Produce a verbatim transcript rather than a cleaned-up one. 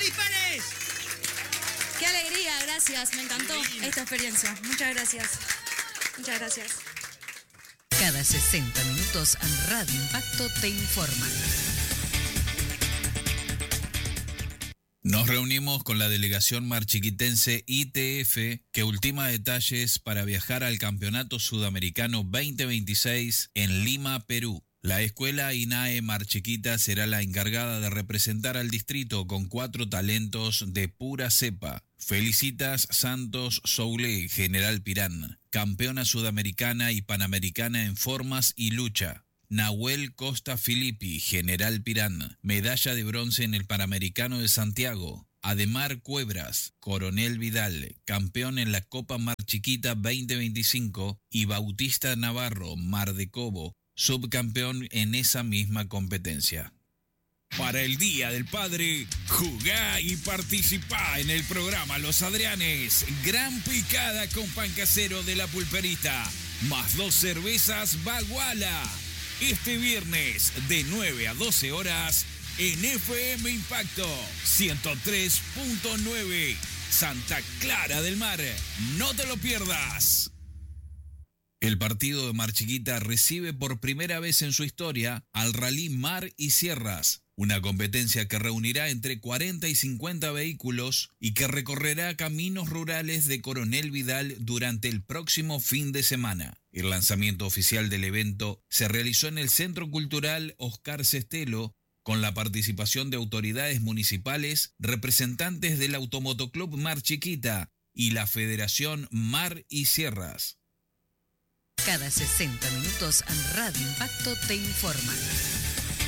dispares! ¡Qué alegría! Gracias, me encantó esta experiencia. Muchas gracias. Muchas gracias. Cada sesenta minutos Radio Impacto te informa. Nos reunimos con la delegación marchiquitense I T F que ultima detalles para viajar al Campeonato Sudamericano veinte veintiséis en Lima, Perú. La escuela I N A E Mar Chiquita será la encargada de representar al distrito con cuatro talentos de pura cepa. Felicitas Santos Soule, General Pirán, campeona sudamericana y panamericana en formas y lucha. Nahuel Costa Filippi, General Pirán, medalla de bronce en el Panamericano de Santiago. Ademar Cuebras, Coronel Vidal, campeón en la Copa Mar Chiquita veinte veinticinco. Y Bautista Navarro, Mar de Cobo, subcampeón en esa misma competencia. Para el Día del Padre, jugá y participá en el programa Los Adrianes. Gran picada con pan casero de La Pulperita, más dos cervezas Baguala. Este viernes de nueve a doce horas en F M Impacto ciento tres punto nueve, Santa Clara del Mar. No te lo pierdas. El partido de Mar Chiquita recibe por primera vez en su historia al Rally Mar y Sierras, una competencia que reunirá entre cuarenta y cincuenta vehículos y que recorrerá caminos rurales de Coronel Vidal durante el próximo fin de semana. El lanzamiento oficial del evento se realizó en el Centro Cultural Oscar Sestelo, con la participación de autoridades municipales, representantes del Automotoclub Mar Chiquita y la Federación Mar y Sierras. Cada sesenta minutos Radio Impacto te informa.